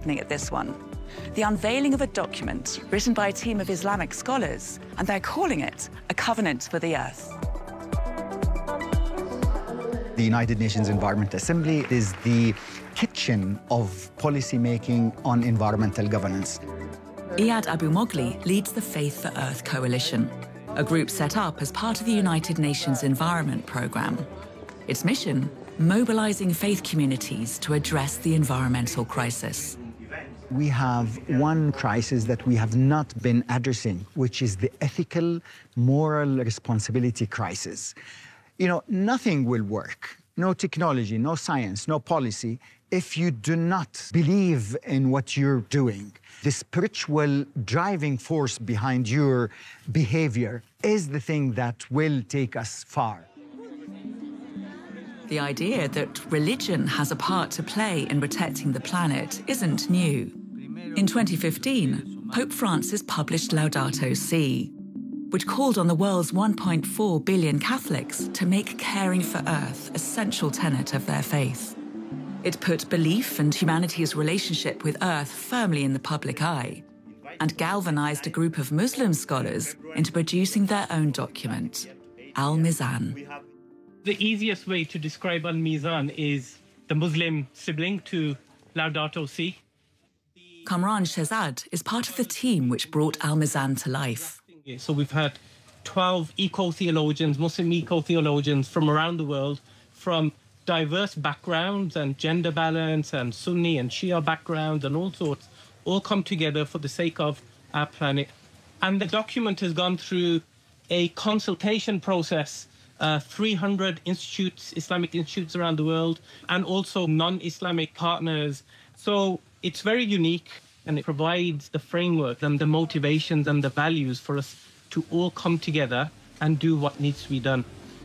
happening at this one. The unveiling of a document written by a team of Islamic scholars, and they're calling it a covenant for the earth. The United Nations Environment Assembly is the kitchen of policy-making on environmental governance. Iyad Abu Mogli leads the Faith for Earth Coalition, a group set up as part of the United Nations Environment Programme. Its mission, mobilising faith communities to address the environmental crisis. We have one crisis that we have not been addressing, which is the ethical, moral responsibility crisis. You know, nothing will work, no technology, no science, no policy, if you do not believe in what you're doing. The spiritual driving force behind your behavior is the thing that will take us far. The idea that religion has a part to play in protecting the planet isn't new. In 2015, Pope Francis published Laudato Si', which called on the world's 1.4 billion Catholics to make caring for Earth a central tenet of their faith. It put belief and humanity's relationship with Earth firmly in the public eye and galvanized a group of Muslim scholars into producing their own document, Al-Mizan. The easiest way to describe Al-Mizan is the Muslim sibling to Laudato Si'. Kamran Shehzad is part of the team which brought Al-Mizan to life. So we've had 12 eco-theologians, Muslim eco-theologians from around the world, from diverse backgrounds and gender balance and Sunni and Shia backgrounds and all sorts, all come together for the sake of our planet. And the document has gone through a consultation process, 300 institutes, Islamic institutes around the world, and also non-Islamic partners. So it's very unique, and it provides the framework and the motivations and the values for us to all come together and do what needs to be done.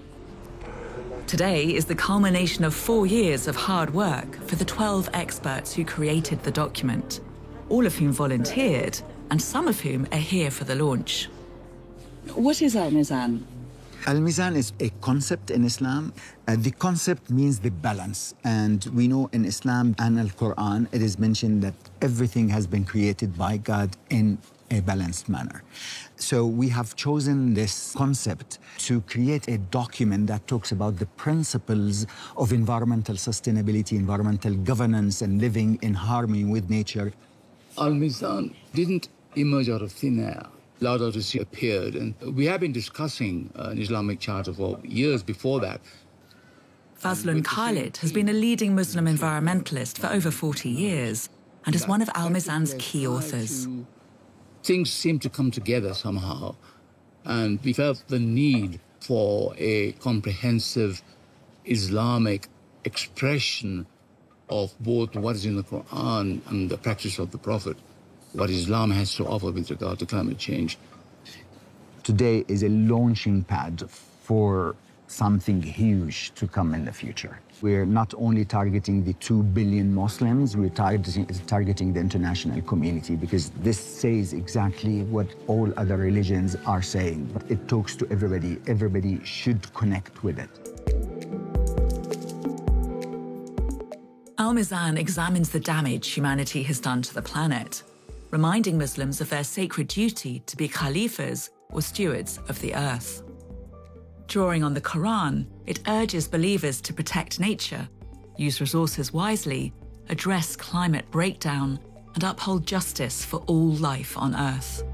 Today is the culmination of 4 years of hard work for the 12 experts who created the document, all of whom volunteered, and some of whom are here for the launch. What is Al-Mizan? Al-Mizan is a concept in Islam. The concept means the balance. And we know in Islam and Al-Quran, it is mentioned that everything has been created by God in a balanced manner. So we have chosen this concept to create a document that talks about the principles of environmental sustainability, environmental governance, and living in harmony with nature. Al-Mizan didn't emerge out of thin air. Laudato Si' appeared, and we have been discussing an Islamic charter for years before that. Fazlun Khalid has been a leading Muslim environmentalist for over 40 years and is one of Al-Mizan's key authors. Things seem to come together somehow, and we felt the need for a comprehensive Islamic expression of both what is in the Quran and the practice of the Prophet, what Islam has to offer with regard to climate change. Today is a launching pad for something huge to come in the future. We're not only targeting the 2 billion Muslims, we're targeting the international community, because this says exactly what all other religions are saying. But it talks to everybody. Everybody should connect with it. Al-Mizan examines the damage humanity has done to the planet, reminding Muslims of their sacred duty to be khalifas, or stewards of the earth. Drawing on the Quran, it urges believers to protect nature, use resources wisely, address climate breakdown, and uphold justice for all life on Earth.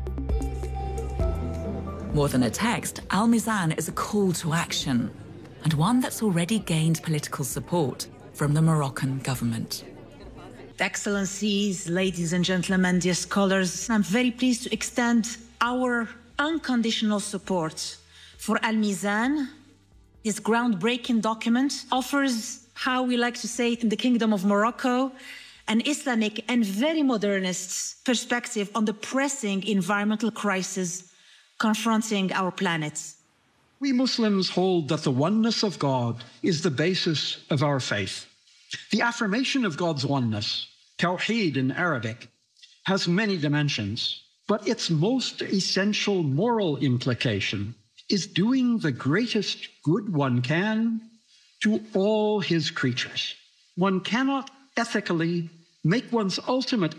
More than a text, Al-Mizan is a call to action, and one that's already gained political support from the Moroccan government. Excellencies, ladies and gentlemen, dear scholars, I'm very pleased to extend our unconditional support for Al-Mizan. This groundbreaking document offers, how we like to say it in the Kingdom of Morocco, an Islamic and very modernist perspective on the pressing environmental crisis confronting our planet. We Muslims hold that the oneness of God is the basis of our faith. The affirmation of God's oneness, Tawheed in Arabic, has many dimensions, but its most essential moral implication is doing the greatest good one can to all his creatures. One cannot ethically make one's ultimate